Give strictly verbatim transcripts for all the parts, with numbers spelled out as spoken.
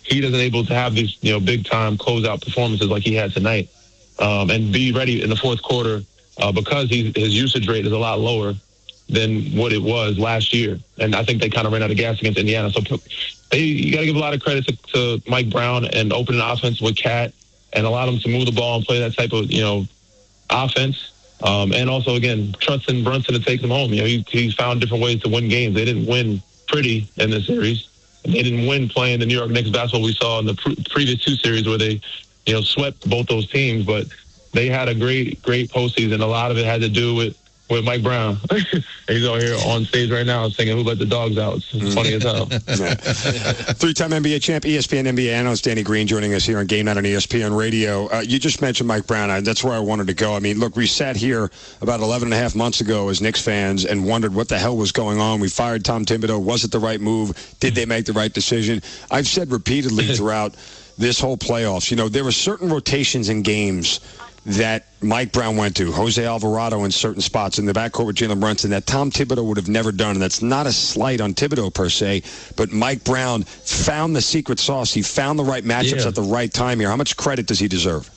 he doesn't able to have these, you know, big-time closeout performances like he had tonight, um, and be ready in the fourth quarter uh, because he's, his usage rate is a lot lower than what it was last year. And I think they kind of ran out of gas against Indiana. So they, you got to give a lot of credit to, to Mike Brown and opening offense with Cat and allow them to move the ball and play that type of, you know, offense. Um, and also, again, trusting Brunson to take them home. You know, he, he's found different ways to win games. They didn't win pretty in this series. They didn't win playing the New York Knicks basketball we saw in the pre- previous two series where they, you know, swept both those teams. But they had a great, great postseason. A lot of it had to do with, with Mike Brown. He's out here on stage right now singing "Who Let the Dogs Out." It's funny as hell. Three-time N B A champ, E S P N N B A analyst Danny Green joining us here on Game Night on E S P N Radio. Uh, you just mentioned Mike Brown. I, that's where I wanted to go. I mean, look, we sat here about eleven and a half months ago as Knicks fans and wondered what the hell was going on. We fired Tom Thibodeau. Was it the right move? Did they make the right decision? I've said repeatedly throughout this whole playoffs, you know, there were certain rotations in games that Mike Brown went to, Jose Alvarado in certain spots in the backcourt with Jalen Brunson, that Tom Thibodeau would have never done. And that's not a slight on Thibodeau per se, but Mike Brown found the secret sauce. He found the right matchups yeah. at the right time here. How much credit does he deserve?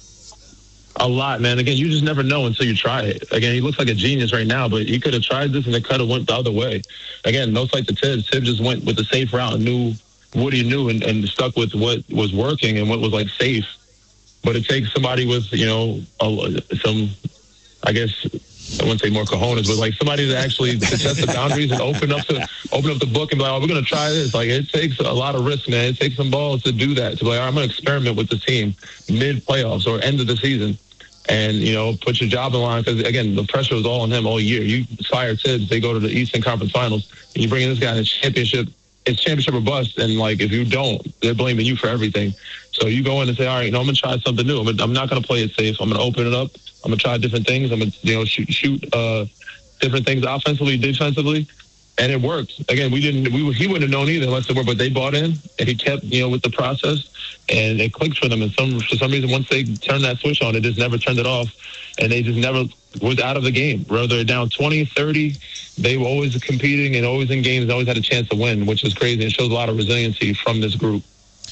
A lot, man. Again, you just never know until you try it. Again, he looks like a genius right now, but he could have tried this and it could have went the other way. Again, no slight to Tibbs. Tibbs just went with the safe route and knew what he knew and, and stuck with what was working and what was, like, safe. But it takes somebody with, you know, a, some, I guess, I wouldn't say more cojones, but like somebody to actually to test the boundaries and open up the open up the book and be like, oh, we're going to try this. Like, it takes a lot of risk, man. It takes some balls to do that. To be like, all right, I'm going to experiment with the team mid-playoffs or end of the season and, you know, put your job in line. Because, again, the pressure was all on him all year. You fire Tibbs, they go to the Eastern Conference Finals, and you bring in this guy in the championship. It's championship or bust, and, like, if you don't, they're blaming you for everything. So you go in and say, all right, no, I'm going to try something new. I'm, gonna, I'm not going to play it safe. I'm going to open it up. I'm going to try different things. I'm going to, you know, shoot, shoot uh, different things offensively, defensively, and it worked. Again, we didn't. We he wouldn't have known either unless it worked, but they bought in, and he kept, you know, with the process, and it clicked for them. And some for some reason, once they turned that switch on, it just never turned it off, and they just never was out of the game. Whether they're down twenty, thirty, they were always competing and always in games, and always had a chance to win, which is crazy and shows a lot of resiliency from this group.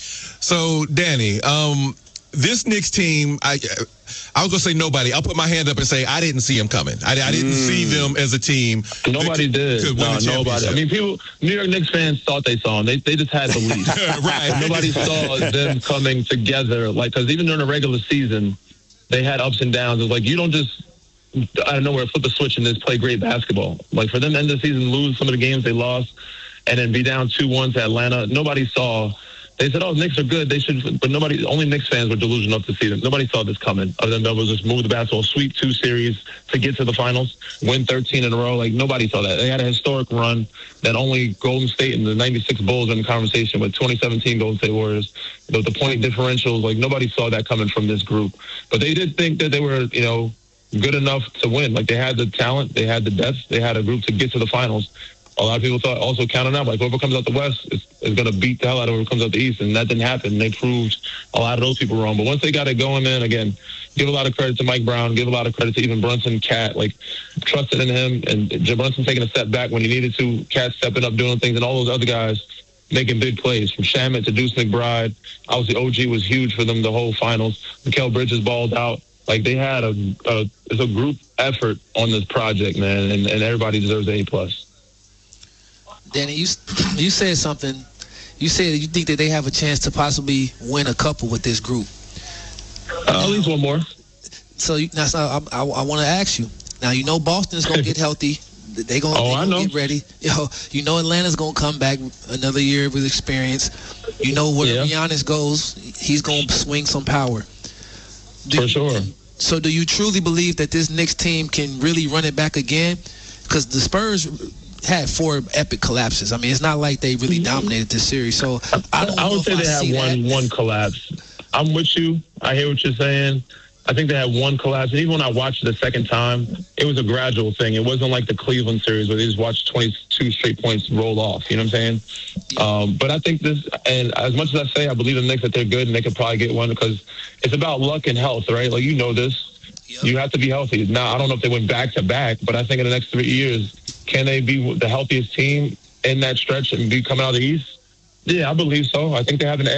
So, Danny, um, this Knicks team, I I was going to say nobody. I'll put my hand up and say I didn't see them coming. I, I didn't mm. see them as a team. Nobody that, did. No, nobody. I mean, people, New York Knicks fans thought they saw them. They, they just had belief. Right. Nobody saw them coming together. Like, because even during the regular season, they had ups and downs. It was like, you don't just, I don't know where, flip a switch and just play great basketball. Like, for them to end the season, lose some of the games they lost, and then be down two one to Atlanta, nobody saw. They said, oh, Knicks are good. They should, but nobody, only Knicks fans were delusional enough to see them. Nobody saw this coming. Other than those just move the basketball, sweep two series to get to the finals, win thirteen in a row. Like, nobody saw that. They had a historic run that only Golden State and the ninety-six Bulls are in the conversation with twenty seventeen Golden State Warriors. You know, the point differentials, like, nobody saw that coming from this group. But they did think that they were, you know, good enough to win. Like, they had the talent, they had the depth, they had a group to get to the finals. A lot of people thought also counting out, like, whoever comes out the West is, is going to beat the hell out of whoever comes out the East, and that didn't happen. They proved a lot of those people wrong. But once they got it going, man, again, give a lot of credit to Mike Brown, give a lot of credit to even Brunson, Cat, like, trusted in him, and Jim Brunson taking a step back when he needed to, Cat stepping up, doing things, and all those other guys making big plays, from Shamet to Deuce McBride. Obviously, O G was huge for them the whole finals. Mikal Bridges balled out. Like, they had a, a, it's a group effort on this project, man, and, and everybody deserves an A plus. Danny, you you said something. You said you think that they have a chance to possibly win a couple with this group. Uh, at least one more. So you, now, so I, I, I want to ask you. Now, you know Boston's going to get healthy. They're going oh, to get ready. Yo, you know Atlanta's going to come back another year with experience. You know wherever yeah. Giannis goes, he's going to swing some power. Do, For sure. So do you truly believe that this Knicks team can really run it back again? Because the Spurs had four epic collapses. I mean, it's not like they really dominated this series. So I don't. I, I would say they had one that. one collapse. I'm with you. I hear what you're saying. I think they had one collapse. And even when I watched it the second time, it was a gradual thing. It wasn't like the Cleveland series where they just watched twenty-two straight points roll off. You know what I'm saying? Yeah. Um, but I think this, and as much as I say I believe in the Knicks that they're good and they could probably get one, because it's about luck and health, right? Like, you know this. Yep. You have to be healthy. Now, I don't know if they went back to back, but I think in the next three years, can they be the healthiest team in that stretch and be coming out of the East? Yeah, I believe so. I think they have an edge.